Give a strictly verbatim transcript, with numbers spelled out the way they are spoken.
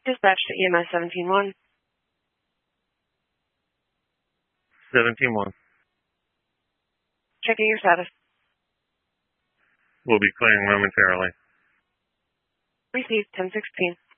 Dispatch to E M S seventeen one. seventeen one. Checking your status. We'll be clearing momentarily. Received ten sixteen.